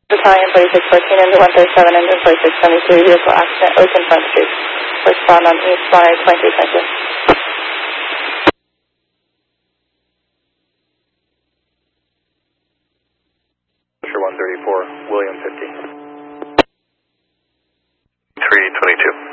Battalion 4614, engine 137, engine 4673, vehicle accident, Ocean Front Street. Respond on East Bonner 20, thank you. Sure 134, William 50. 322.